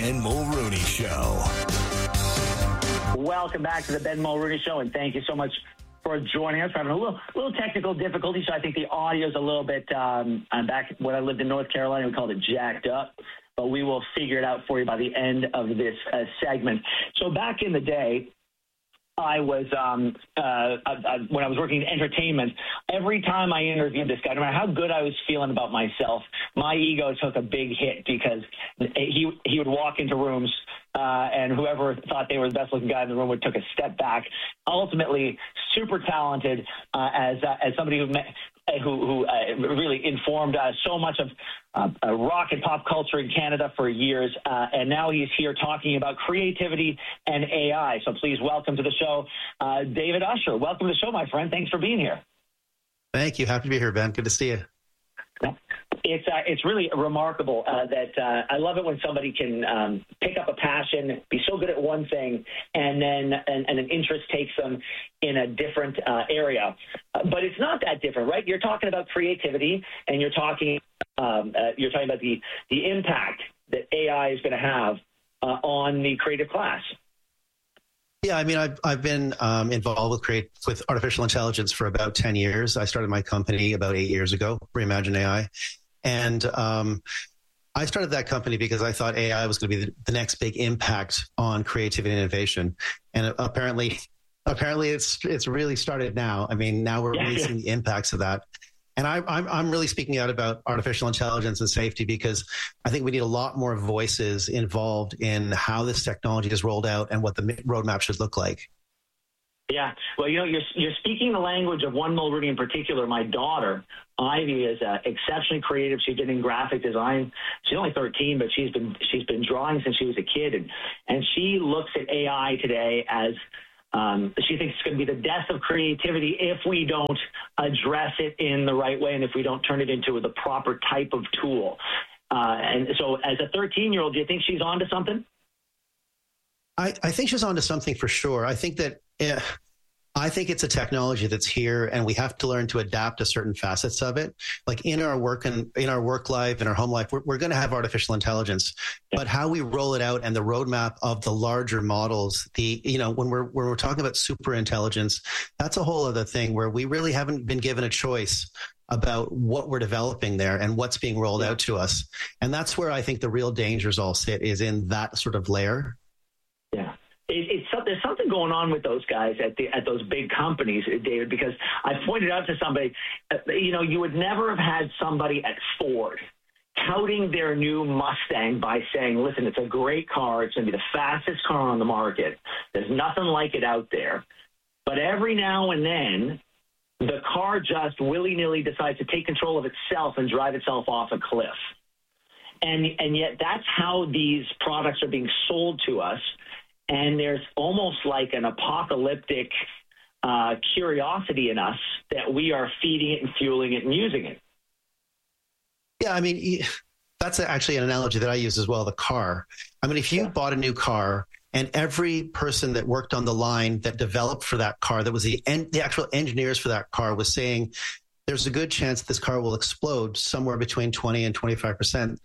Ben Mulrooney Show. Welcome back to the Ben Mulrooney Show, and thank you so much for joining us. We're having a little technical difficulty, so I think the audio is a little bit. I'm back when I lived in North Carolina. We called it jacked up, but we will figure it out for you by the end of this segment. So back in the day, I was when I was working in entertainment, every time I interviewed this guy, no matter how good I was feeling about myself, my ego took a big hit because he would walk into rooms and whoever thought they were the best looking guy in the room would take a step back. Ultimately, super talented as somebody who really informed so much of rock and pop culture in Canada for years. And now he's here talking about creativity and AI. So please welcome to the show, David Usher. Welcome to the show, my friend. Thanks for being here. Thank you. Happy to be here, Ben. Good to see you. It's really remarkable that I love it when somebody can pick up a passion, be so good at one thing, and then an interest takes them in a different area. But it's not that different, right? You're talking about creativity, and you're talking about the impact that AI is going to have on the creative class. Yeah, I mean, I've been involved with artificial intelligence for about 10 years. I started my company about 8 years ago, Reimagine AI. And I started that company because I thought AI was going to be the next big impact on creativity and innovation. And apparently it's really started now. I mean, now we're really seeing the impacts of that. And I'm really speaking out about artificial intelligence and safety because I think we need a lot more voices involved in how this technology is rolled out and what the roadmap should look like. Yeah, well, you're speaking the language of one Mulrooney in particular. My daughter, Ivy, is exceptionally creative. She's been in graphic design. She's only 13, but she's been drawing since she was a kid, and she looks at AI today as she thinks it's going to be the death of creativity if we don't address it in the right way and if we don't turn it into the proper type of tool. And so, as a 13-year-old, do you think she's onto something? I think she's onto something for sure. I think it's a technology that's here, and we have to learn to adapt to certain facets of it. Like in our work and in our work life, in our home life, we're going to have artificial intelligence, but how we roll it out and the roadmap of the larger models, when we're talking about super intelligence, that's a whole other thing where we really haven't been given a choice about what we're developing there and what's being rolled out to us. And that's where I think the real dangers all sit, is in that sort of layer. Yeah. There's something going on with those guys at those big companies, David, because I pointed out to somebody, you would never have had somebody at Ford touting their new Mustang by saying, listen, it's a great car. It's going to be the fastest car on the market. There's nothing like it out there. But every now and then, the car just willy-nilly decides to take control of itself and drive itself off a cliff. And yet that's how these products are being sold to us. And there's almost like an apocalyptic curiosity in us that we are feeding it and fueling it and using it. Yeah, I mean, that's actually an analogy that I use as well, the car. I mean, if you bought a new car and every person that worked on the line that developed for that car, that was the actual engineers for that car, was saying, there's a good chance this car will explode somewhere between 20 and 25%.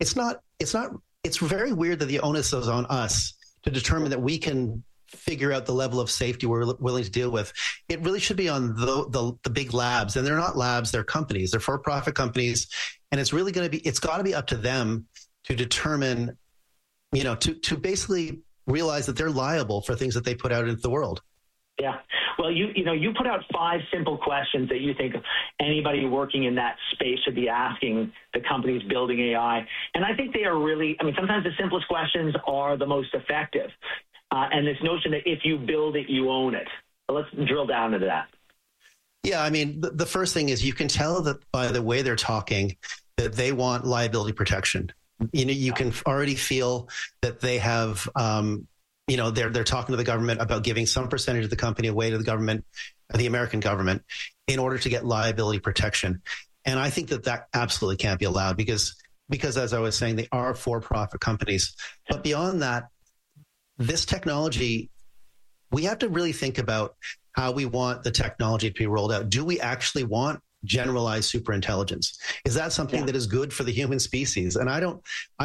It's very weird that the onus is on us to determine that we can figure out the level of safety we're willing to deal with. It really should be on the big labs, and they're not labs, they're companies, they're for-profit companies. And it's really it's got to be up to them to determine, to basically realize that they're liable for things that they put out into the world. Yeah. Well, you put out 5 simple questions that you think anybody working in that space should be asking the companies building AI. And I think they are really, sometimes the simplest questions are the most effective. And this notion that if you build it, you own it. But let's drill down into that. Yeah. I mean, the first thing is you can tell that by the way they're talking that they want liability protection. You can already feel that they have, they're talking to the government about giving some percentage of the company away to the government, the American government, in order to get liability protection. And I think that absolutely can't be allowed because as I was saying, they are for-profit companies. But beyond that, this technology, we have to really think about how we want the technology to be rolled out. Do we actually want generalized superintelligence? Is that something that is good for the human species? And I'm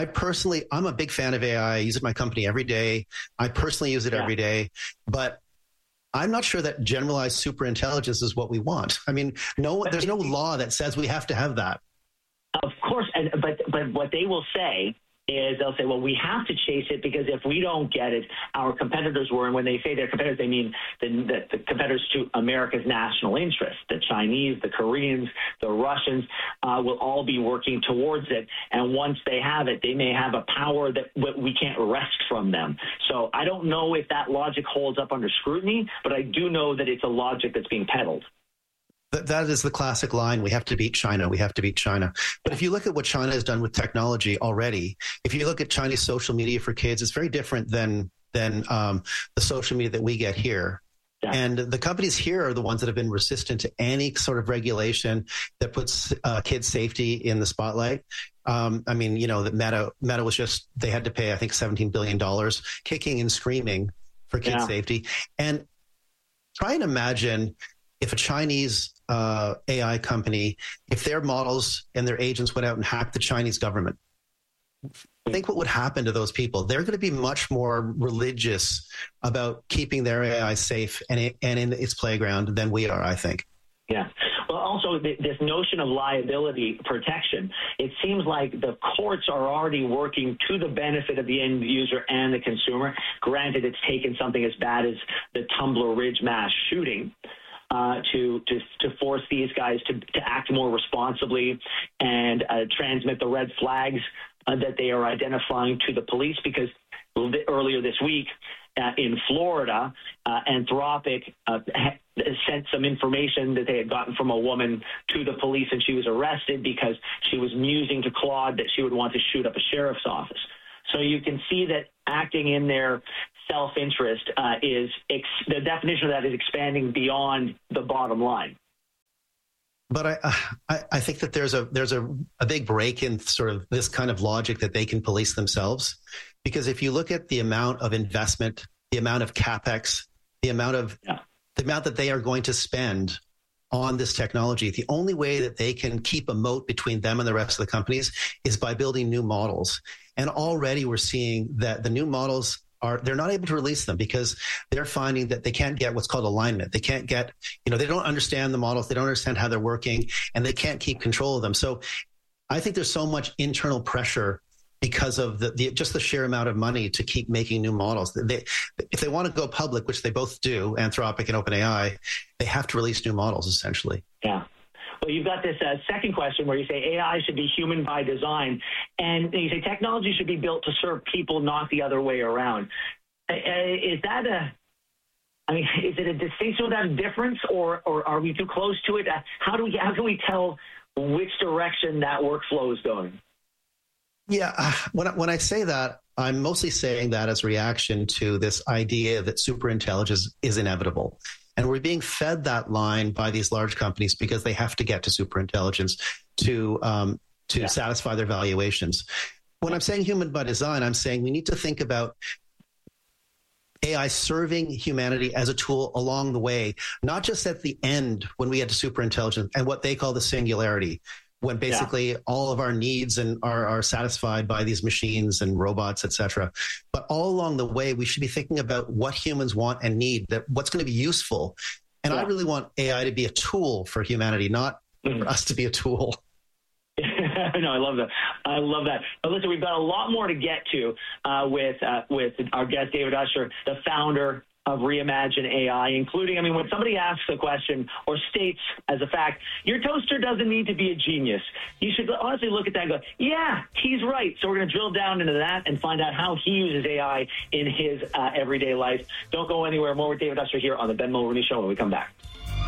a big fan of AI. I use it in my company every day. I personally use it every day, but I'm not sure that generalized superintelligence is what we want. I mean, there's no law that says we have to have that. Of course, but what they will say is they'll say, well, we have to chase it because if we don't get it, our competitors were, and when they say their competitors, they mean the competitors to America's national interest. The Chinese, the Koreans, the Russians will all be working towards it. And once they have it, they may have a power that we can't wrest from them. So I don't know if that logic holds up under scrutiny, but I do know that it's a logic that's being peddled. That is the classic line. We have to beat China. We have to beat China. But if you look at what China has done with technology already, if you look at Chinese social media for kids, it's very different than the social media that we get here. Yeah. And the companies here are the ones that have been resistant to any sort of regulation that puts kids' safety in the spotlight. I mean, that Meta was they had to pay, I think, $17 billion, kicking and screaming for kids' safety. And try and imagine if a Chinese AI company, if their models and their agents went out and hacked the Chinese government, think what would happen to those people. They're going to be much more religious about keeping their AI safe and in its playground than we are, I think. Yeah. Well, also this notion of liability protection, it seems like the courts are already working to the benefit of the end user and the consumer. Granted, it's taken something as bad as the Tumbler Ridge mass shooting to force these guys to act more responsibly and transmit the red flags that they are identifying to the police, because earlier this week in Florida, Anthropic sent some information that they had gotten from a woman to the police, and she was arrested because she was musing to Claude that she would want to shoot up a sheriff's office. So you can see that acting in their self-interest the definition of that is expanding beyond the bottom line. But I think that there's a big break in sort of this kind of logic that they can police themselves, because if you look at the amount of investment, the amount of capex, the amount that they are going to spend on this technology, the only way that they can keep a moat between them and the rest of the companies is by building new models. And already we're seeing that the new models they're not able to release them because they're finding that they can't get what's called alignment. They can't get, they don't understand the models. They don't understand how they're working, and they can't keep control of them. So I think there's so much internal pressure because of just the sheer amount of money to keep making new models. If they want to go public, which they both do, Anthropic and OpenAI, they have to release new models essentially. Yeah. Well, you've got this second question where you say AI should be human by design, and you say technology should be built to serve people, not the other way around. Is it a distinction without a difference, or are we too close to it? How can we tell which direction that workflow is going? Yeah, when I say that, I'm mostly saying that as a reaction to this idea that superintelligence is inevitable. And we're being fed that line by these large companies because they have to get to superintelligence to satisfy their valuations. When I'm saying human by design, I'm saying we need to think about AI serving humanity as a tool along the way, not just at the end when we get to superintelligence and what they call the singularity, when basically all of our needs are satisfied by these machines and robots, et cetera. But all along the way, we should be thinking about what humans want and need, what's going to be useful. And I really want AI to be a tool for humanity, not for us to be a tool. No, I love that. But listen, we've got a lot more to get to with our guest, David Usher, the founder of Reimagine AI, including, when somebody asks a question or states as a fact, your toaster doesn't need to be a genius, you should honestly look at that and go, yeah, he's right. So we're going to drill down into that and find out how he uses AI in his everyday life. Don't go anywhere. More with David Usher here on the Ben Mulroney Show when we come back.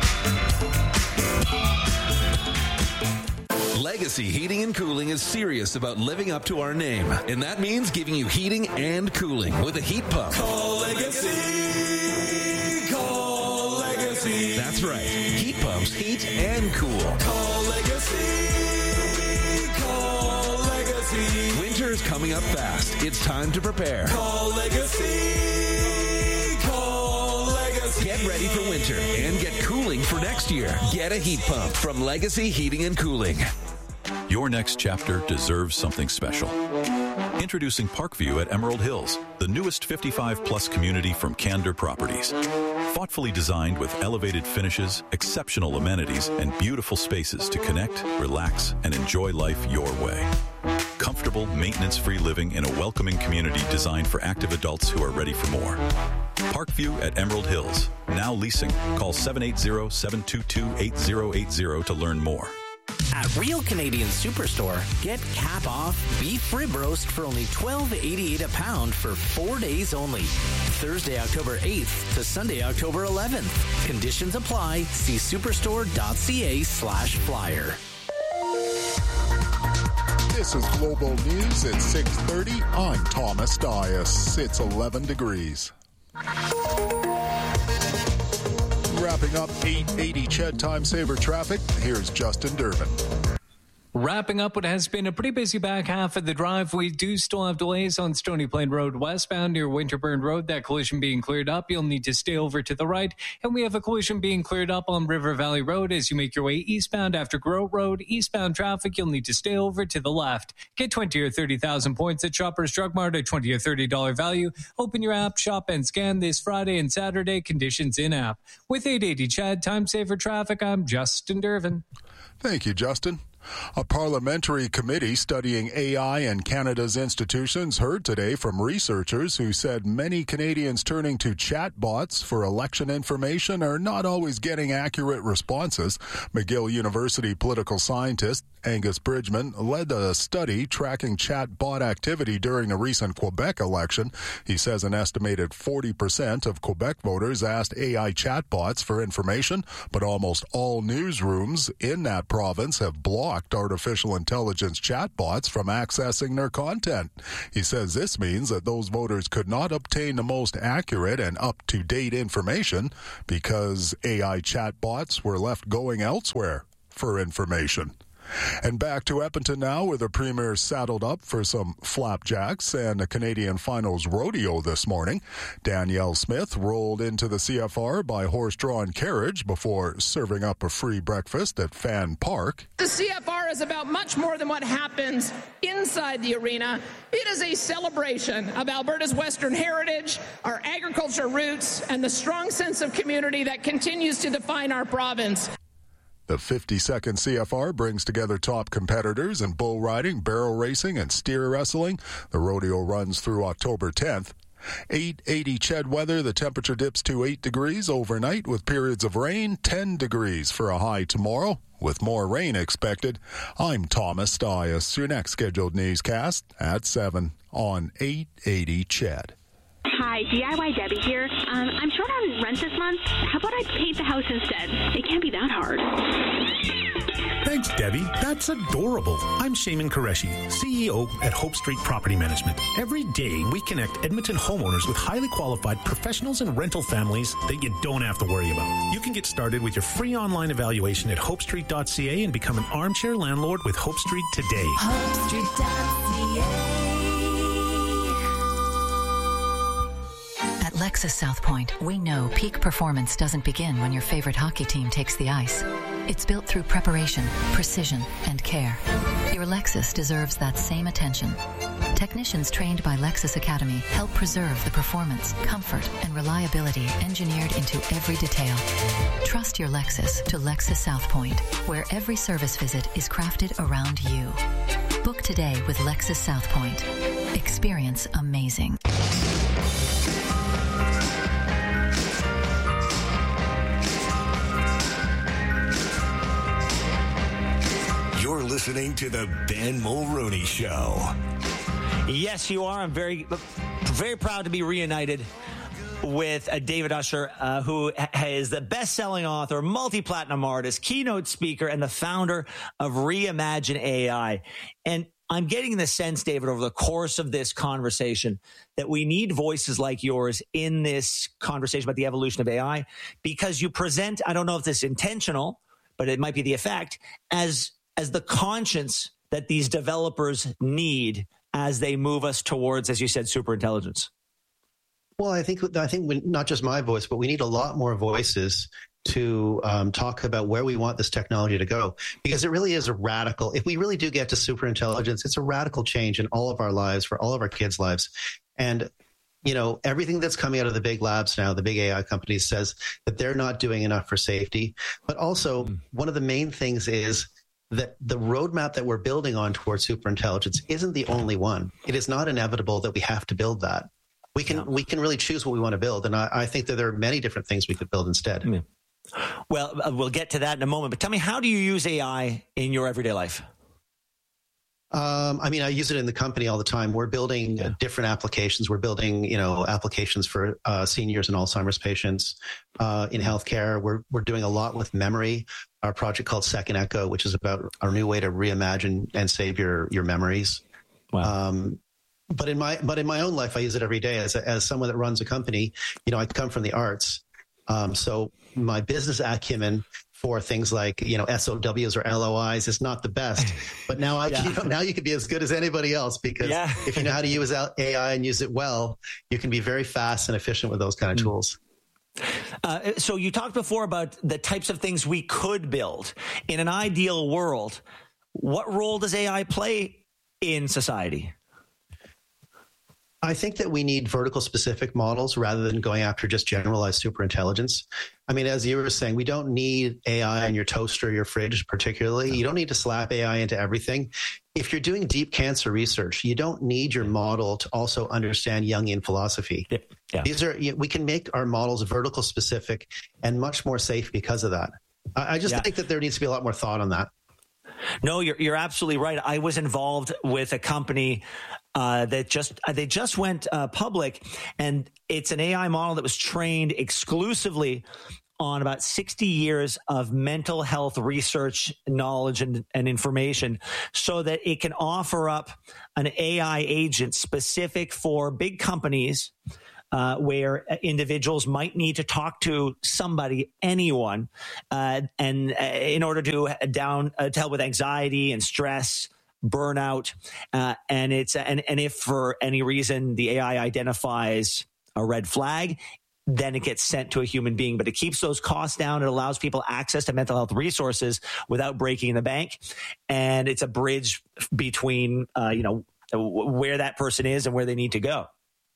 Legacy Heating and Cooling is serious about living up to our name, and that means giving you heating and cooling with a heat pump. Call Legacy. Call Legacy. That's right. Heat pumps heat and cool. Call Legacy. Call Legacy. Winter is coming up fast. It's time to prepare. Call Legacy. Call Legacy. Get ready for winter and get cooling for next year. Get a heat pump from Legacy Heating and Cooling. Your next chapter deserves something special. Introducing Parkview at Emerald Hills, the newest 55-plus community from Candor Properties. Thoughtfully designed with elevated finishes, exceptional amenities, and beautiful spaces to connect, relax, and enjoy life your way. Comfortable, maintenance-free living in a welcoming community designed for active adults who are ready for more. Parkview at Emerald Hills. Now leasing. Call 780-722-8080 to learn more. At Real Canadian Superstore, get cap off beef rib roast for only $12.88 a pound for 4 days only. Thursday, October 8th to Sunday, October 11th. Conditions apply. See superstore.ca/flyer. This is Global News at 6:30. I'm Thomas Dias. It's 11 degrees. Wrapping up 880 Ched Time Saver traffic, here's Justin Durbin. Wrapping up what has been a pretty busy back half of the drive, we do still have delays on Stony Plain Road westbound near Winterburn Road. That collision being cleared up. You'll need to stay over to the right. And we have a collision being cleared up on River Valley Road as you make your way eastbound after Grow Road. Eastbound traffic, you'll need to stay over to the left. Get 20 or 30,000 points at Shoppers Drug Mart at $20 or $30 value. Open your app, shop, and scan this Friday and Saturday. Conditions in app. With 880 Ched Time Saver Traffic, I'm Justin Durbin. Thank you, Justin. A parliamentary committee studying AI in Canada's institutions heard today from researchers who said many Canadians turning to chatbots for election information are not always getting accurate responses. McGill University political scientist Angus Bridgman led a study tracking chatbot activity during the recent Quebec election. He says an estimated 40% of Quebec voters asked AI chatbots for information, but almost all newsrooms in that province have blocked artificial intelligence chatbots from accessing their content. He says this means that those voters could not obtain the most accurate and up-to-date information because AI chatbots were left going elsewhere for information. And back to Edmonton now, where the Premier saddled up for some flapjacks and the Canadian Finals rodeo this morning. Danielle Smith rolled into the CFR by horse-drawn carriage before serving up a free breakfast at Fan Park. The CFR is about much more than what happens inside the arena. It is a celebration of Alberta's Western heritage, our agriculture roots, and the strong sense of community that continues to define our province. The 52nd CFR brings together top competitors in bull riding, barrel racing, and steer wrestling. The rodeo runs through October 10th. 880 Ched weather, the temperature dips to 8 degrees overnight with periods of rain, 10 degrees for a high tomorrow, with more rain expected. I'm Thomas Dias. Your next scheduled newscast at 7 on 880 Ched. Hi, DIY Debbie here. I'm short on rent this month. How about I paint the house instead? It can't be that hard. Thanks, Debbie. That's adorable. I'm Shaman Qureshi, CEO at Hope Street Property Management. Every day, we connect Edmonton homeowners with highly qualified professionals and rental families that you don't have to worry about. You can get started with your free online evaluation at hopestreet.ca and become an armchair landlord with Hope Street today. HopeStreet.ca. At Lexus South Point, we know peak performance doesn't begin when your favorite hockey team takes the ice. It's built through preparation, precision, and care. Your Lexus deserves that same attention. Technicians trained by Lexus Academy help preserve the performance, comfort, and reliability engineered into every detail. Trust your Lexus to Lexus South Point, where every service visit is crafted around you. Book today with Lexus South Point. Experience amazing. You're listening to the Ben Mulroney Show. Yes, you are. I'm very proud to be reunited with David Usher, who is the best-selling author, multi-platinum artist, keynote speaker, and the founder of Reimagine AI. And I'm getting the sense, David, over the course of this conversation, that we need voices like yours in this conversation about the evolution of AI, because you present, I don't know if this is intentional, but it might be the effect, as the conscience that these developers need as they move us towards, as you said, superintelligence. Well, I think not just my voice, but we need a lot more voices to talk about where we want this technology to go, because it really is a radical. If we really do get to super intelligence, it's a radical change in all of our lives, for all of our kids' lives. And, everything that's coming out of the big labs now, the big AI companies, says that they're not doing enough for safety. But also, one of the main things is that the roadmap that we're building on towards superintelligence isn't the only one. It is not inevitable that we have to build that. We can really choose what we want to build. And I think that there are many different things we could build instead. Yeah. Well, we'll get to that in a moment. But tell me, how do you use AI in your everyday life? I use it in the company all the time. We're building different applications. We're building, applications for seniors and Alzheimer's patients in healthcare. We're doing a lot with memory. Our project called Second Echo, which is about our new way to reimagine and save your memories. Wow. But in my own life, I use it every day as someone that runs a company. I come from the arts, so my business acumen for things like, SOWs or LOIs is not the best, but now now you can be as good as anybody else, because if you know how to use AI and use it well, you can be very fast and efficient with those kind of tools. So you talked before about the types of things we could build in an ideal world. What role does AI play in society? I think that we need vertical specific models rather than going after just generalized superintelligence. As you were saying, we don't need AI in your toaster, your fridge, particularly. You don't need to slap AI into everything. If you're doing deep cancer research, you don't need your model to also understand Jungian philosophy. Yeah. We can make our models vertical specific and much more safe because of that. I just think that there needs to be a lot more thought on that. No, you're absolutely right. I was involved with a company they just went public, and it's an AI model that was trained exclusively on about 60 years of mental health research knowledge and information, so that it can offer up an AI agent specific for big companies where individuals might need to talk to somebody, anyone, and in order to help with anxiety and stress, burnout, and if for any reason the AI identifies a red flag, then it gets sent to a human being. But it keeps those costs down. It allows people access to mental health resources without breaking the bank, and it's a bridge between where that person is and where they need to go.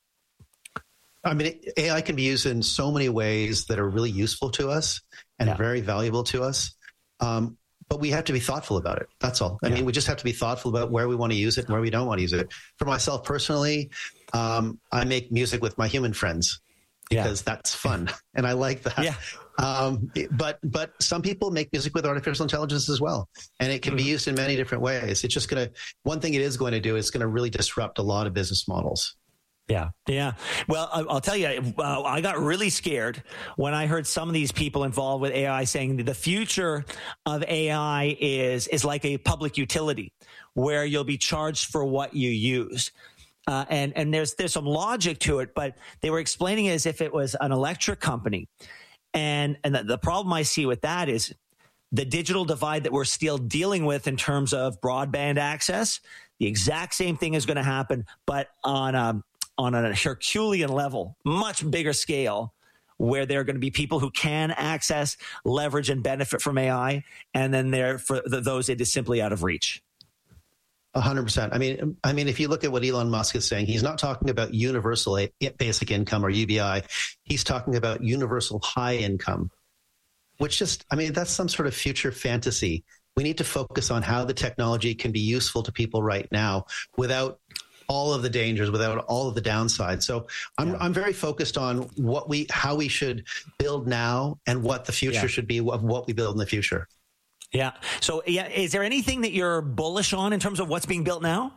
AI can be used in so many ways that are really useful to us and very valuable to us. But we have to be thoughtful about it. That's all. We just have to be thoughtful about where we want to use it and where we don't want to use it. For myself personally, I make music with my human friends because that's fun. And I like that. Yeah. But some people make music with artificial intelligence as well. And it can be used in many different ways. It's just one thing it is going to do is going to really disrupt a lot of business models. Yeah. Yeah. Well, I'll tell you, I got really scared when I heard some of these people involved with AI saying that the future of AI is like a public utility where you'll be charged for what you use. And there's some logic to it, but they were explaining it as if it was an electric company. And the problem I see with that is the digital divide that we're still dealing with in terms of broadband access. The exact same thing is going to happen, but on a Herculean level, much bigger scale, where there are going to be people who can access, leverage, and benefit from AI, and then for those, it is simply out of reach. 100%. If you look at what Elon Musk is saying, he's not talking about universal basic income or UBI. He's talking about universal high income, which that's some sort of future fantasy. We need to focus on how the technology can be useful to people right now without all of the dangers, without all of the downsides. So I'm very focused on how we should build now and what the future should be of what we build in the future. Yeah. So is there anything that you're bullish on in terms of what's being built now?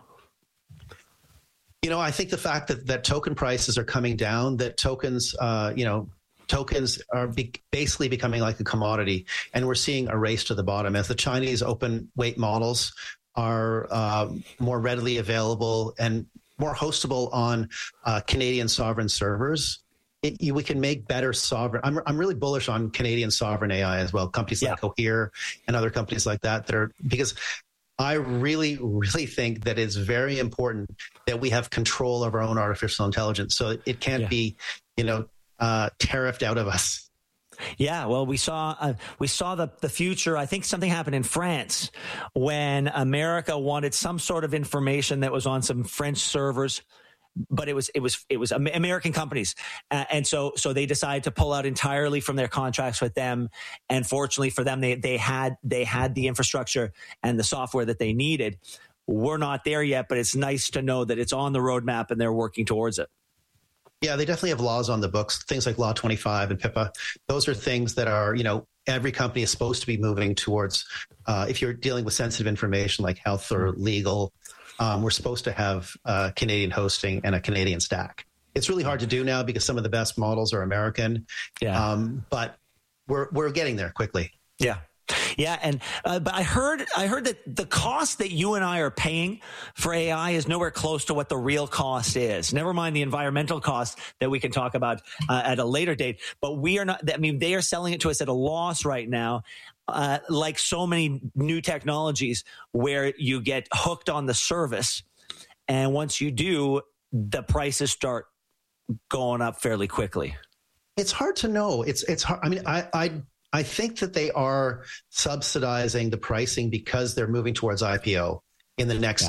I think the fact that token prices are coming down, that tokens are basically becoming like a commodity, and we're seeing a race to the bottom as the Chinese open weight models are more readily available and more hostable on Canadian sovereign servers. We can make better sovereign. I'm really bullish on Canadian sovereign AI as well. Companies like Cohere and other companies like that because I really, really think that it's very important that we have control of our own artificial intelligence. So it can't be, tariffed out of us. Yeah, well, we saw the future. I think something happened in France when America wanted some sort of information that was on some French servers, but it was American companies, and so they decided to pull out entirely from their contracts with them. And fortunately for them, they had the infrastructure and the software that they needed. We're not there yet, but it's nice to know that it's on the roadmap and they're working towards it. Yeah, they definitely have laws on the books, things like Law 25 and PIPA. Those are things that are, every company is supposed to be moving towards. If you're dealing with sensitive information like health or legal, we're supposed to have Canadian hosting and a Canadian stack. It's really hard to do now because some of the best models are American. Yeah. But we're getting there quickly. Yeah. Yeah, and but I heard that the cost that you and I are paying for AI is nowhere close to what the real cost is. Never mind the environmental cost that we can talk about at a later date. But we are not. I mean, they are selling it to us at a loss right now, like so many new technologies, where you get hooked on the service, and once you do, the prices start going up fairly quickly. It's hard to know. It's hard. I mean, I think that they are subsidizing the pricing because they're moving towards IPO in the next,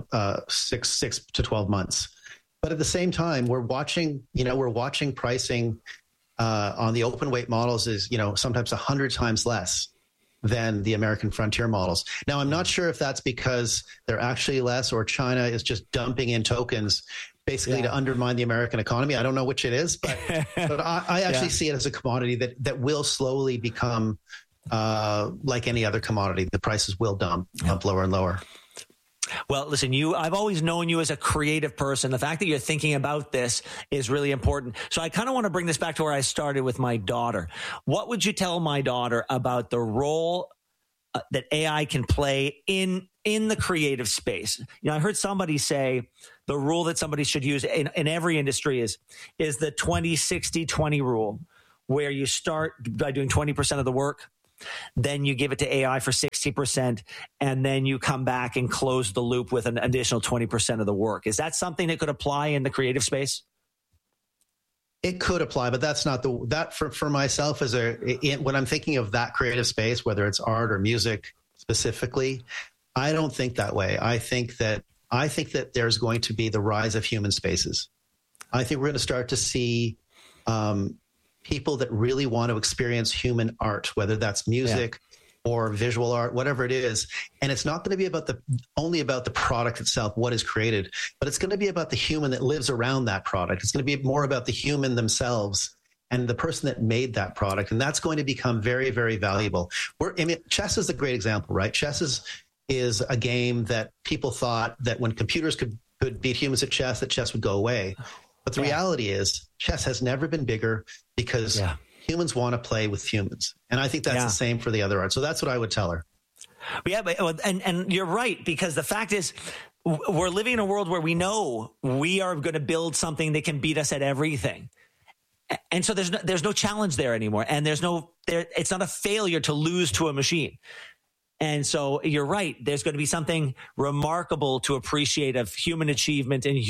6 to 12 months. But at the same time, we're watching pricing on the open weight models is, sometimes 100 times less than the American frontier models. Now, I'm not sure if that's because they're actually less or China is just dumping in tokens basically to undermine the American economy. I don't know which it is, but I actually see it as a commodity that will slowly become like any other commodity. The prices will dump lower and lower. Well, listen, I've always known you as a creative person. The fact that you're thinking about this is really important. So I kind of want to bring this back to where I started with my daughter. What would you tell my daughter about the role that AI can play in the creative space? I heard somebody say the rule that somebody should use in every industry is the 20-60-20 rule, where you start by doing 20% of the work, then you give it to AI for 60%, and then you come back and close the loop with an additional 20% of the work. Is that something that could apply in the creative space? It could apply, but that's not for myself when I'm thinking of that creative space, whether it's art or music specifically, I don't think that way. I think that there's going to be the rise of human spaces. I think we're going to start to see people that really want to experience human art, whether that's music or visual art, whatever it is. And it's not going to be only about the product itself, what is created, but it's going to be about the human that lives around that product. It's going to be more about the human themselves and the person that made that product. And that's going to become very, very valuable. Chess is a great example, right? Chess is a game that people thought that when computers could beat humans at chess, that chess would go away. But the reality is chess has never been bigger because humans want to play with humans. And I think that's the same for the other art. So that's what I would tell her. Yeah, and you're right, because the fact is we're living in a world where we know we are going to build something that can beat us at everything. And so there's no challenge there anymore. And it's not a failure to lose to a machine. And so you're right. There's going to be something remarkable to appreciate of human achievement and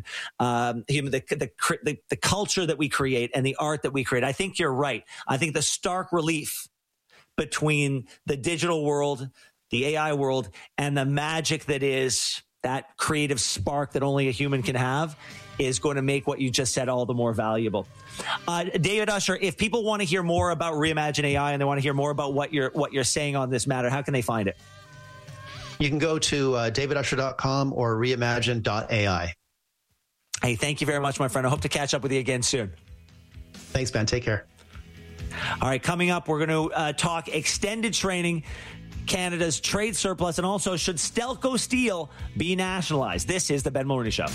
the culture that we create and the art that we create. I think you're right. I think the stark relief between the digital world, the AI world, and the magic that is that creative spark that only a human can have is going to make what you just said all the more valuable. David Usher, if people want to hear more about Reimagine AI and they want to hear more about what you're saying on this matter, how can they find it? You can go to davidusher.com or reimagine.ai. Hey, thank you very much, my friend. I hope to catch up with you again soon. Thanks, Ben. Take care. All right, coming up, we're going to talk extended training, Canada's trade surplus, and also should Stelco Steel be nationalized? This is the Ben Mulroney Show.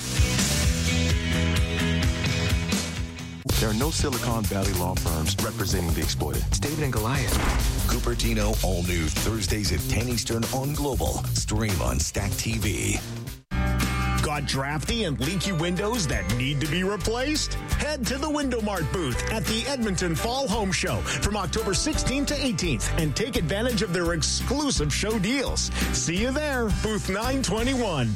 There are no Silicon Valley law firms representing the exploited. It's David and Goliath. Cupertino, all new Thursdays at 10 Eastern on Global. Stream on Stack TV. Got drafty and leaky windows that need to be replaced? Head to the Window Mart booth at the Edmonton Fall Home Show from October 16th to 18th and take advantage of their exclusive show deals. See you there, booth 921.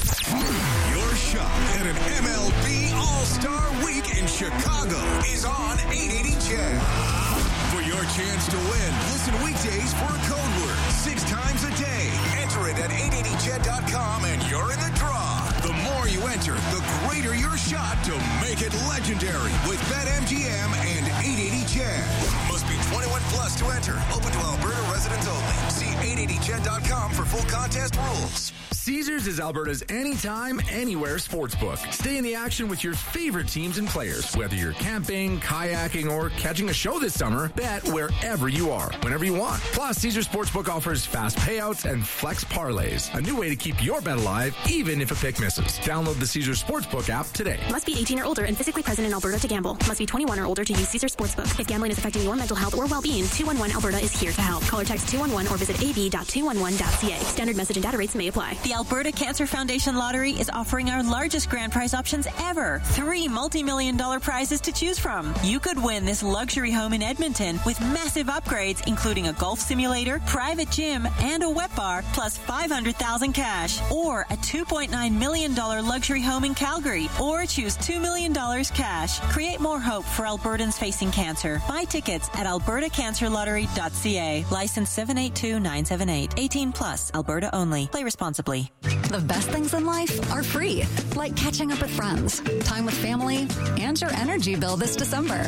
Your shot at an MLB All-Star Week in Chicago is on 880 CHED. For your chance to win, listen weekdays for a code word 6 times a day. Enter it at 880ched.com and you're in the draw. The more you enter, the greater your shot to make it legendary with BetMGM and 880 CHED. Must be 21 plus to enter. Open to Alberta residents only. See 880ched.com for full contest rules. Caesars is Alberta's anytime, anywhere sportsbook. Stay in the action with your favorite teams and players. Whether you're camping, kayaking, or catching a show this summer, bet wherever you are, whenever you want. Plus, Caesars Sportsbook offers fast payouts and flex parlays. A new way to keep your bet alive, even if a pick misses. Download the Caesars Sportsbook app today. Must be 18 or older and physically present in Alberta to gamble. Must be 21 or older to use Caesars Sportsbook. If gambling is affecting your mental health or well-being, 211 Alberta is here to help. Call or text 211 or visit ab.211.ca. Standard message and data rates may apply. The Alberta Cancer Foundation Lottery is offering our largest grand prize options ever. 3 multi-million-dollar prizes to choose from. You could win this luxury home in Edmonton with massive upgrades, including a golf simulator, private gym, and a wet bar, plus $500,000 cash. Or a $2.9 million luxury home in Calgary. Or choose $2 million cash. Create more hope for Albertans facing cancer. Buy tickets at albertacancerlottery.ca. License 782978. 18 plus. Alberta only. Play responsibly. The best things in life are free, like catching up with friends, time with family, and your energy bill this December.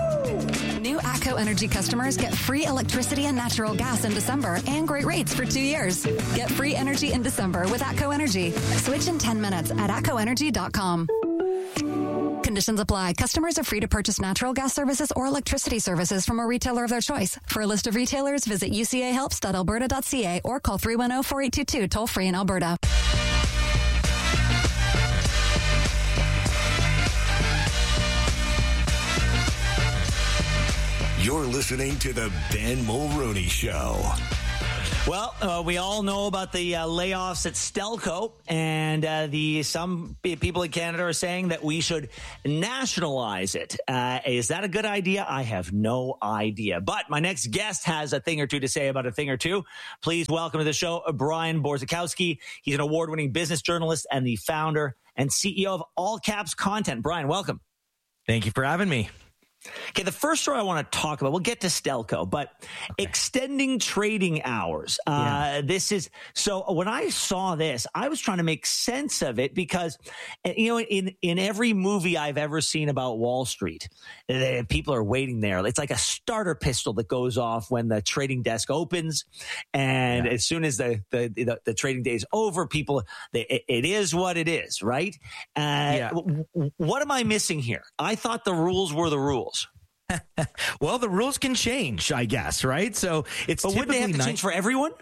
New ATCO Energy customers get free electricity and natural gas in December and great rates for 2 years. Get free energy in December with ATCO Energy. Switch in 10 minutes at atcoenergy.com. Conditions apply. Customers are free to purchase natural gas services or electricity services from a retailer of their choice. For a list of retailers, visit ucahelps.alberta.ca or call 310-4822 toll free in Alberta. You're listening to the Ben Mulroney Show. Well, we all know about the layoffs at Stelco, and some people in Canada are saying that we should nationalize it. Is that a good idea? I have no idea. But my next guest has a thing or two to say about a thing or two. Please welcome to the show, Brian Borzakowski. He's an award-winning business journalist and the founder and CEO of All Caps Content. Brian, welcome. Thank you for having me. Okay, the first story I want to talk about, we'll get to Stelco, but extending trading hours. This is, so when I saw this, I was trying to make sense of it because, you know, in every movie I've ever seen about Wall Street, people are waiting there. It's like a starter pistol that goes off when the trading desk opens. And as soon as the trading day is over, people, it is what it is, right? What am I missing here? I thought the rules were the rules. Well, the rules can change, I guess, right? So it's but wouldn't they have to change for everyone?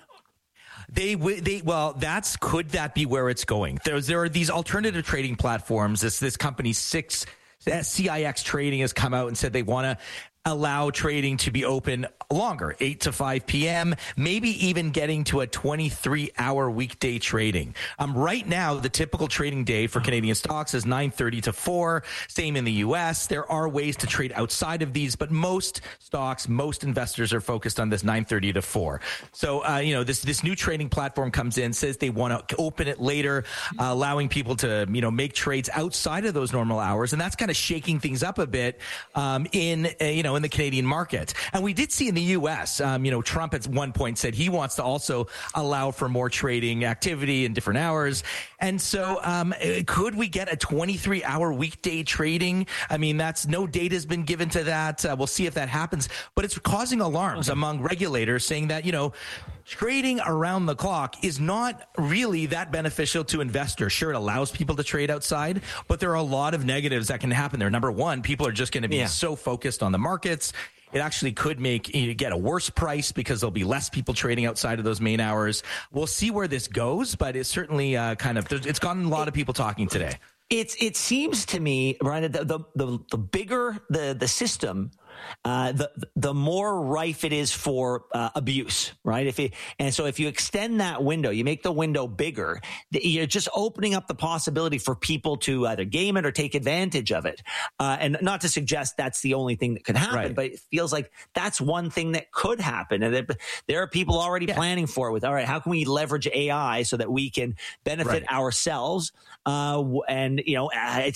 Could that be where it's going? There are these alternative trading platforms. This company CIX Trading has come out and said they want to allow trading to be open longer, 8 to 5 p.m., maybe even getting to a 23-hour weekday trading. Right now, the typical trading day for Canadian stocks is 9:30 to 4. Same in the U.S. There are ways to trade outside of these, but most stocks, most investors are focused on this 9:30 to 4. So, this new trading platform comes in, says they want to open it later, allowing people to, make trades outside of those normal hours. And that's kind of shaking things up a bit in the Canadian market. And we did see in the U.S., Trump at one point said he wants to also allow for more trading activity in different hours. And so could we get a 23-hour weekday trading? I mean, no data has been given to that. We'll see if that happens. But it's causing alarms among regulators saying that, trading around the clock is not really that beneficial to investors. Sure, it allows people to trade outside, but there are a lot of negatives that can happen there. Number one, people are just going to be so focused on the markets. It actually could make you get a worse price because there'll be less people trading outside of those main hours. We'll see where this goes, but it's certainly it's gotten a lot of people talking today. It seems to me, Brian, that the bigger the system, the more rife it is for abuse, right? If you extend that window, you make the window bigger, you're just opening up the possibility for people to either game it or take advantage of it. And not to suggest that's the only thing that could happen, but it feels like that's one thing that could happen. And there are people already planning for it with, all right, how can we leverage AI so that we can benefit ourselves? And I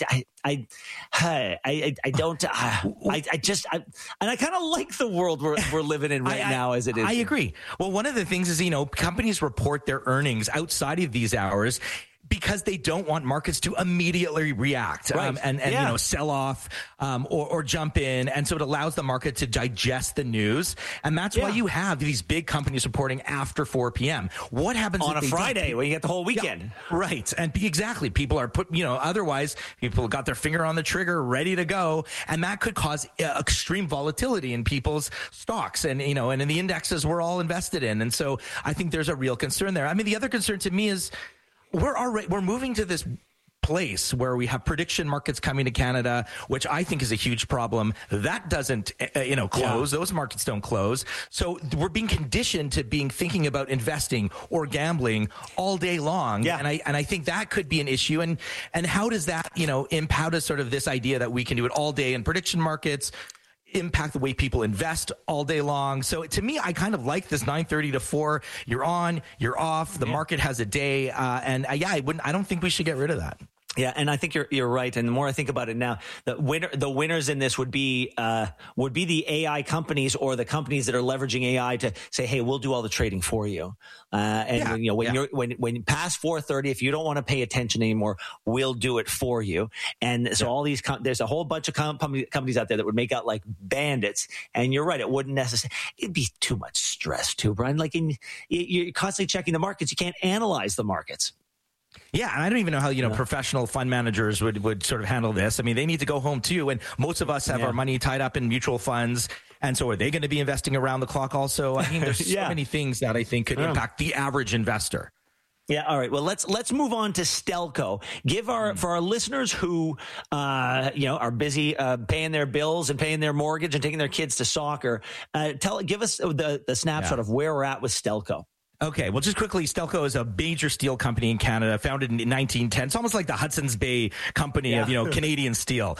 kind of like the world we're living in now as it is. I agree. Well, one of the things is, companies report their earnings outside of these hours because they don't want markets to immediately react and sell off or jump in. And so it allows the market to digest the news. And that's why you have these big companies reporting after 4 p.m. What happens on a Friday when you get the whole weekend? Yeah, right. And exactly. People are otherwise people got their finger on the trigger ready to go. And that could cause extreme volatility in people's stocks and in the indexes we're all invested in. And so I think there's a real concern there. I mean, the other concern to me is, we're moving to this place where we have prediction markets coming to Canada, which I think is a huge problem. That doesn't, close. Those markets don't close. So we're being conditioned to thinking about investing or gambling all day long. Yeah. And I think that could be an issue. And how does that, how does sort of this idea that we can do it all day in prediction markets impact the way people invest all day long? So to me, I kind of like this 9:30 to 4. You're on, you're off. The market has a day, I don't think we should get rid of that. Yeah, and I think you're right. And the more I think about it now, the winners in this would be the AI companies or the companies that are leveraging AI to say, "Hey, we'll do all the trading for you." When past 4:30, if you don't want to pay attention anymore, we'll do it for you. And so all these there's a whole bunch of companies out there that would make out like bandits. And you're right, it wouldn't necessarily. It'd be too much stress too, Brian. Like you're constantly checking the markets. You can't analyze the markets. Yeah, and I don't even know how, professional fund managers would sort of handle this. I mean, they need to go home too, and most of us have our money tied up in mutual funds, and so are they going to be investing around the clock also? I mean, there's so many things that I think could impact the average investor. Yeah. All right. Well, let's move on to Stelco. For our listeners who, are busy paying their bills and paying their mortgage and taking their kids to soccer, give us the snapshot of where we're at with Stelco. Okay, well, just quickly, Stelco is a major steel company in Canada, founded in 1910. It's almost like the Hudson's Bay Company of Canadian steel.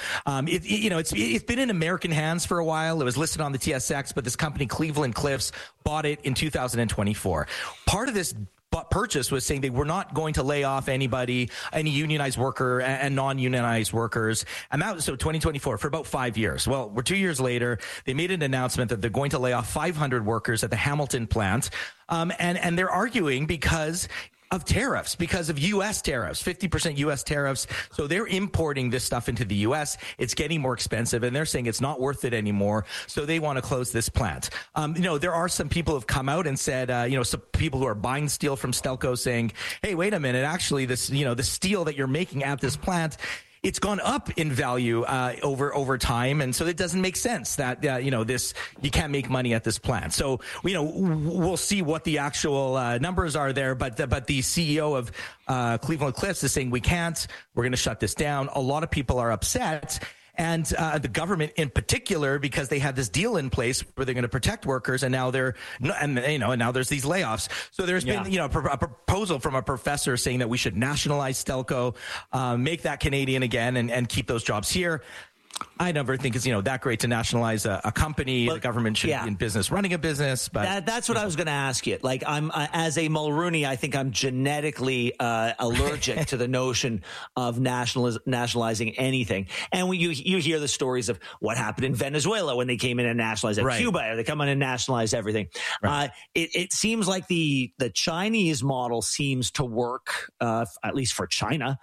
It's been in American hands for a while. It was listed on the TSX, but this company, Cleveland Cliffs, bought it in 2024. Part of this purchase was saying they were not going to lay off any unionized worker and non-unionized workers. And that was 2024 for about 5 years. Well, we're 2 years later. They made an announcement that they're going to lay off 500 workers at the Hamilton plant. And they're arguing because of tariffs, because of U.S. tariffs, 50% U.S. tariffs. So they're importing this stuff into the U.S. It's getting more expensive, and they're saying it's not worth it anymore. So they want to close this plant. There are some people who have come out and said, some people who are buying steel from Stelco saying, hey, wait a minute, actually, this, the steel that you're making at this plant, it's gone up in value over time, and so it doesn't make sense that you can't make money at this plant. So we'll see what the actual numbers are there, but the CEO of Cleveland Cliffs is saying we can't. We're going to shut this down. A lot of people are upset. And the government in particular, because they had this deal in place where they're going to protect workers, and now now there's these layoffs. So there's been a proposal from a professor saying that we should nationalize Stelco, make that Canadian again, and keep those jobs here. I never think it's that great to nationalize a company. The government should be in business running a business. But that's what I was going to ask you. Like I'm as a Mulrooney, I think I'm genetically allergic to the notion of nationalizing anything. And when you hear the stories of what happened in Venezuela when they came in and nationalized it, Cuba, they come in and nationalize everything. Right. It seems like the Chinese model seems to work, at least for China.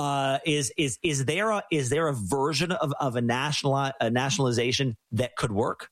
Is there a version of a nationalization that could work?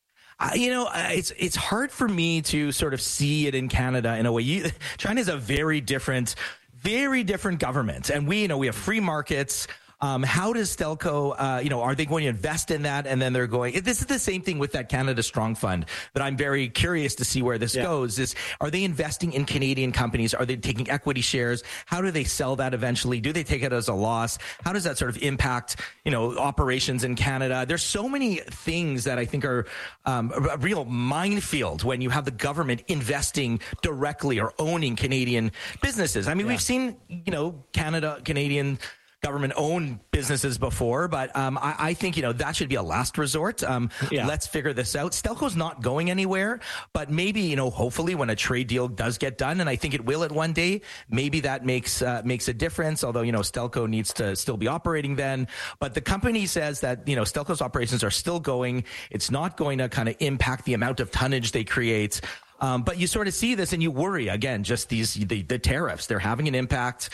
It's hard for me to sort of see it in Canada in a way. China is a very different government, and we have free markets. How does Stelco, are they going to invest in that? And then they're going, this is the same thing with that Canada Strong Fund that I'm very curious to see where this goes. Are they investing in Canadian companies? Are they taking equity shares? How do they sell that eventually? Do they take it as a loss? How does that sort of impact, operations in Canada? There's so many things that I think are a real minefield when you have the government investing directly or owning Canadian businesses. I mean, we've seen, Canadian government-owned businesses before, but I think, that should be a last resort. Let's figure this out. Stelco's not going anywhere, but maybe, hopefully when a trade deal does get done, and I think it will at one day, maybe that makes a difference, although, Stelco needs to still be operating then. But the company says that, Stelco's operations are still going. It's not going to kind of impact the amount of tonnage they create. But you sort of see this and you worry, again, just the tariffs. They're having an impact.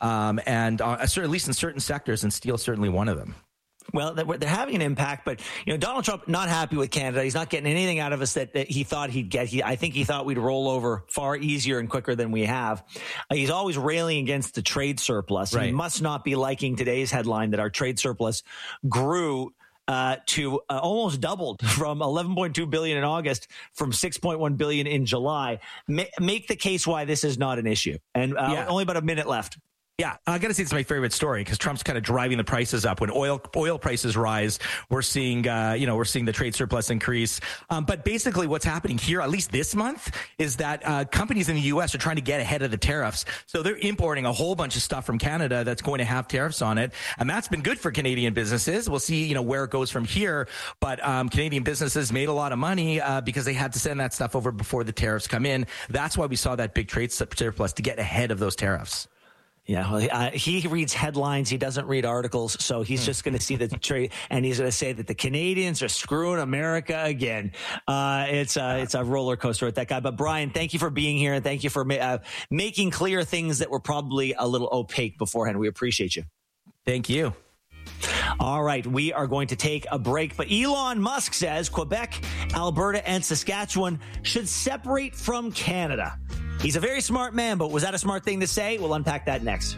At least in certain sectors, and steel's certainly one of them. Well, they're having an impact, but Donald Trump not happy with Canada. He's not getting anything out of us that he thought he'd get. I think he thought we'd roll over far easier and quicker than we have. He's always railing against the trade surplus. Right. He must not be liking today's headline that our trade surplus grew to almost doubled from 11.2 billion in August from 6.1 billion in July. Make the case why this is not an issue. And only about a minute left. Yeah, I got to say it's my favorite story because Trump's kind of driving the prices up. When oil prices rise, we're seeing the trade surplus increase. But basically, what's happening here, at least this month, is that companies in the U.S. are trying to get ahead of the tariffs. So they're importing a whole bunch of stuff from Canada that's going to have tariffs on it, and that's been good for Canadian businesses. We'll see, where it goes from here. But Canadian businesses made a lot of money because they had to send that stuff over before the tariffs come in. That's why we saw that big trade surplus to get ahead of those tariffs. Yeah, well, he reads headlines. He doesn't read articles. So he's just going to see the trade, and he's going to say that the Canadians are screwing America again. It's a roller coaster with that guy. But Brian, thank you for being here, and thank you for making clear things that were probably a little opaque beforehand. We appreciate you. Thank you. All right, we are going to take a break. But Elon Musk says Quebec, Alberta, and Saskatchewan should separate from Canada. He's a very smart man, but was that a smart thing to say? We'll unpack that next.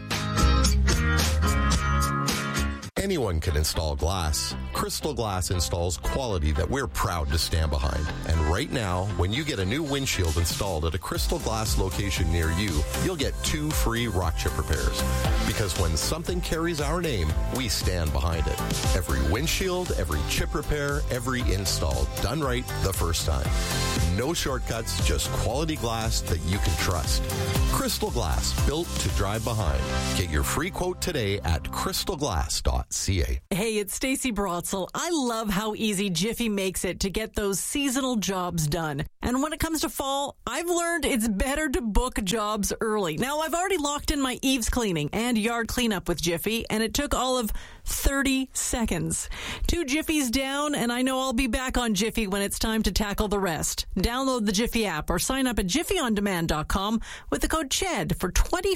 Anyone can install glass. Crystal Glass installs quality that we're proud to stand behind. And right now, when you get a new windshield installed at a Crystal Glass location near you, you'll get 2 free rock chip repairs. Because when something carries our name, we stand behind it. Every windshield, every chip repair, every install, done right the first time. No shortcuts, just quality glass that you can trust. Crystal Glass, built to drive behind. Get your free quote today at crystalglass.ca. Hey, it's Stacey Brotzel. I love how easy Jiffy makes it to get those seasonal jobs done. And when it comes to fall, I've learned it's better to book jobs early. Now, I've already locked in my eaves cleaning and yard cleanup with Jiffy, and it took all of 30 seconds. 2 Jiffies down, and I know I'll be back on Jiffy when it's time to tackle the rest. Download the Jiffy app or sign up at jiffyondemand.com with the code CHED for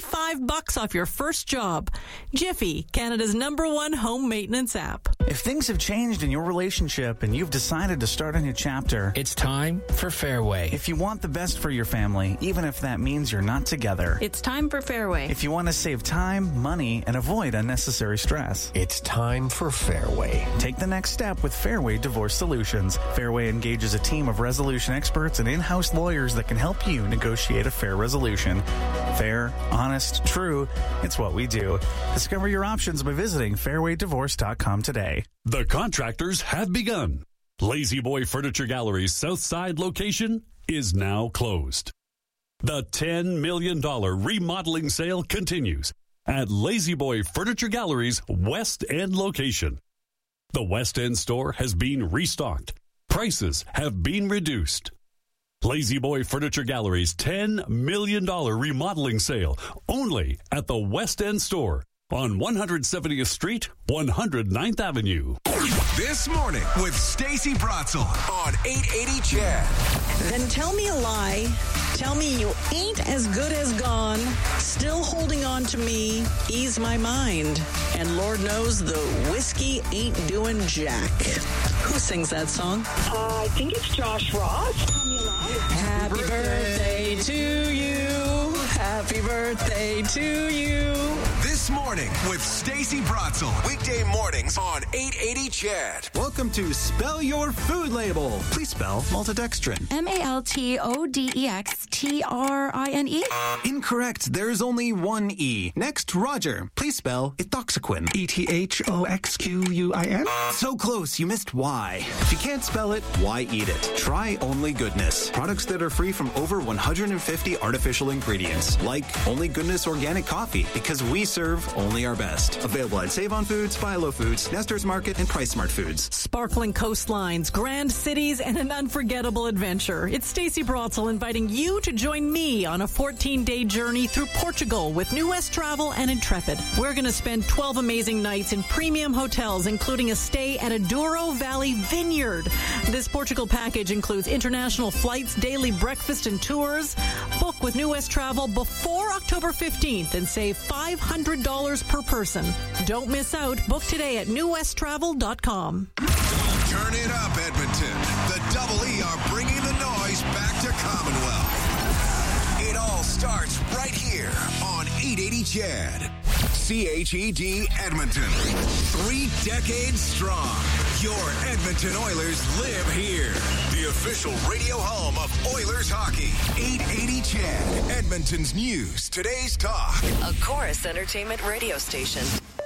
$25 off your first job. Jiffy, Canada's #1 home maintenance app. If things have changed in your relationship and you've decided to start a new chapter, it's time for Fairway. If you want the best for your family, even if that means you're not together, it's time for Fairway. If you want to save time, money, and avoid unnecessary stress, it's time for Fairway. Take the next step with Fairway Divorce Solutions. Fairway engages a team of resolution experts and in-house lawyers that can help you negotiate a fair resolution. Fair, honest, true, it's what we do. Discover your options by visiting fairwaydivorce.com today. The contractors have begun. Lazy Boy Furniture Gallery's Southside location is now closed. The $10 million remodeling sale continues at Lazy Boy Furniture Gallery's West End location. The West End store has been restocked. Prices have been reduced. Lazy Boy Furniture Gallery's $10 million remodeling sale only at the West End store on 170th Street, 109th Avenue. This morning with Stacey Brotzel on 880 Chad. Then tell me a lie. Tell me you ain't as good as gone. Still holding on to me. Ease my mind. And Lord knows the whiskey ain't doing jack. Who sings that song? I think it's Josh Ross. Happy birthday to you. Happy birthday to you. This This Morning with Stacey Bratzel. Weekday mornings on 880 CHED. Welcome to Spell Your Food Label. Please spell maltodextrin. MALTODEXTRINE? Incorrect. There is only one E. Next, Roger. Please spell ethoxyquin. ETHOXQUIN? So close, you missed Y. If you can't spell it, why eat it? Try Only Goodness. Products that are free from over 150 artificial ingredients, like Only Goodness Organic Coffee, because we serve only our best. Available at Save On Foods, Buy Low Foods, Nestor's Market, and Price Smart Foods. Sparkling coastlines, grand cities, and an unforgettable adventure. It's Stacey Bratzel inviting you to join me on a 14-day journey through Portugal with New West Travel and Intrepid. We're going to spend 12 amazing nights in premium hotels, including a stay at a Douro Valley Vineyard. This Portugal package includes international flights, daily breakfast, and tours. Book with New West Travel before October 15th and save $500 per person. Don't miss out. Book today at newwesttravel.com. Turn it up, Edmonton. The Double E are bringing the noise back to Commonwealth. It all starts right here on 880 CHED. CHED Edmonton. 3 decades strong. Your Edmonton Oilers live here. The official radio home of Oilers hockey. 880 CHED. Edmonton's news. Today's talk. A Chorus Entertainment radio station.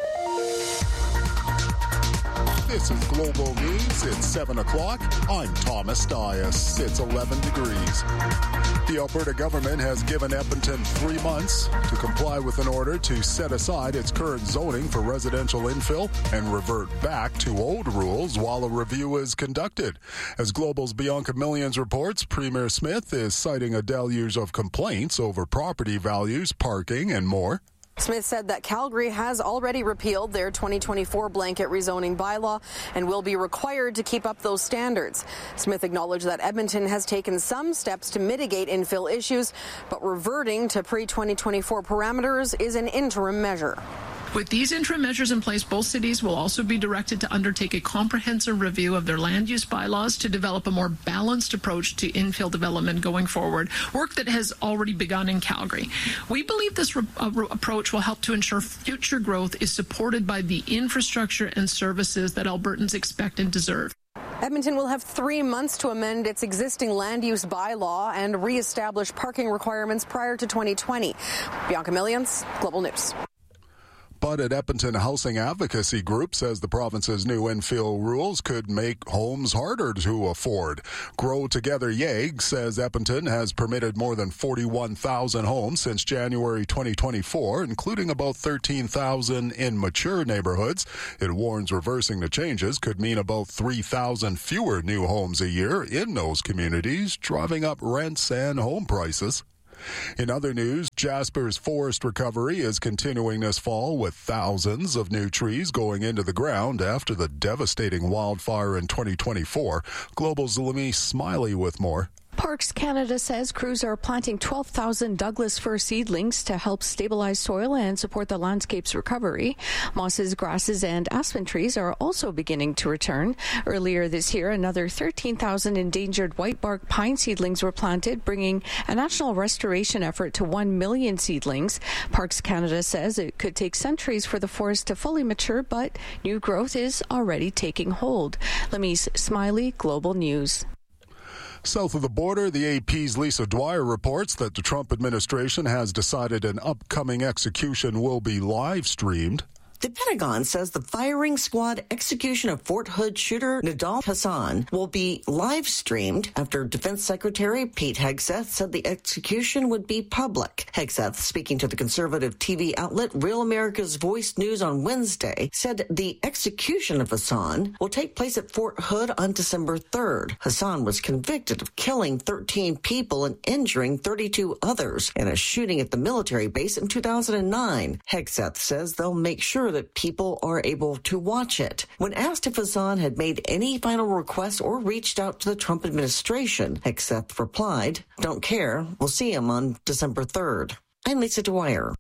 This is Global News. It's 7 o'clock. I'm Thomas Dias. It's 11 degrees. The Alberta government has given Edmonton 3 months to comply with an order to set aside its current zoning for residential infill and revert back to old rules while a review is conducted. As Global's Bianca Millions reports, Premier Smith is citing a deluge of complaints over property values, parking, and more. Smith said that Calgary has already repealed their 2024 blanket rezoning bylaw and will be required to keep up those standards. Smith acknowledged that Edmonton has taken some steps to mitigate infill issues, but reverting to pre-2024 parameters is an interim measure. With these interim measures in place, both cities will also be directed to undertake a comprehensive review of their land use bylaws to develop a more balanced approach to infill development going forward, work that has already begun in Calgary. We believe this approach will help to ensure future growth is supported by the infrastructure and services that Albertans expect and deserve. Edmonton will have 3 months to amend its existing land use bylaw and reestablish parking requirements prior to 2020. Bianca Millions, Global News. But an Edmonton housing advocacy group says the province's new infill rules could make homes harder to afford. Grow Together YEG says Edmonton has permitted more than 41,000 homes since January 2024, including about 13,000 in mature neighborhoods. It warns reversing the changes could mean about 3,000 fewer new homes a year in those communities, driving up rents and home prices. In other news, Jasper's forest recovery is continuing this fall with thousands of new trees going into the ground after the devastating wildfire in 2024. Global's Lemmy Smiley with more. Parks Canada says crews are planting 12,000 Douglas fir seedlings to help stabilize soil and support the landscape's recovery. Mosses, grasses, and aspen trees are also beginning to return. Earlier this year, another 13,000 endangered whitebark pine seedlings were planted, bringing a national restoration effort to 1 million seedlings. Parks Canada says it could take centuries for the forest to fully mature, but new growth is already taking hold. Lemise Smiley, Global News. South of the border, the AP's Lisa Dwyer reports that the Trump administration has decided an upcoming execution will be live-streamed. The Pentagon says the firing squad execution of Fort Hood shooter Nidal Hasan will be live-streamed after Defense Secretary Pete Hegseth said the execution would be public. Hegseth, speaking to the conservative TV outlet Real America's Voice News on Wednesday, said the execution of Hasan will take place at Fort Hood on December 3rd. Hasan was convicted of killing 13 people and injuring 32 others in a shooting at the military base in 2009. Hegseth says they'll make sure that people are able to watch it. When asked if Hasan had made any final requests or reached out to the Trump administration, Hegseth replied, "Don't care. We'll see him on December 3rd. I'm Lisa Dwyer.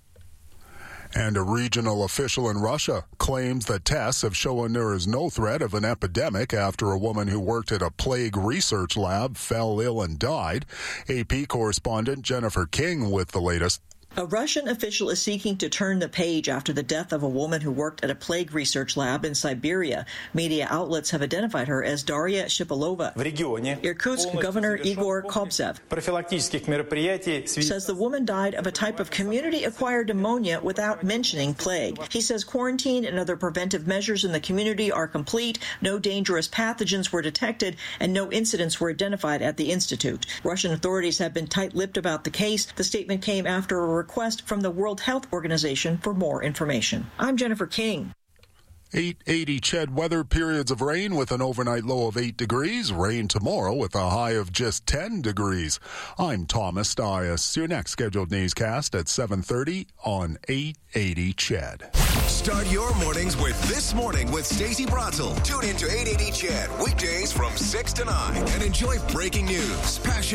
And a regional official in Russia claims that tests have shown there is no threat of an epidemic after a woman who worked at a plague research lab fell ill and died. AP correspondent Jennifer King with the latest. A Russian official is seeking to turn the page after the death of a woman who worked at a plague research lab in Siberia. Media outlets have identified her as Daria Shipilova. Irkutsk Governor Igor Kobzev says the woman died of a type of community-acquired pneumonia without mentioning plague. He says quarantine and other preventive measures in the community are complete, no dangerous pathogens were detected, and no incidents were identified at the institute. Russian authorities have been tight-lipped about the case. The statement came after a request from the World Health Organization for more information. I'm Jennifer King. 880 CHED weather, periods of rain with an overnight low of 8 degrees. Rain tomorrow with a high of just 10 degrees. I'm Thomas Dias. Your next scheduled newscast at 7:30 on 880 CHED. Start your mornings with This Morning with Stacey Brotzel. Tune in to 880 CHED weekdays from 6 to 9 and enjoy breaking news, passion,